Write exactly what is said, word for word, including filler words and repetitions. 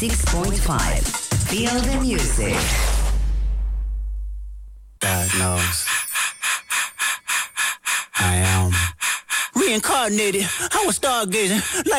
six point five. Feel the music. God knows. I am reincarnated. I was stargazing. Like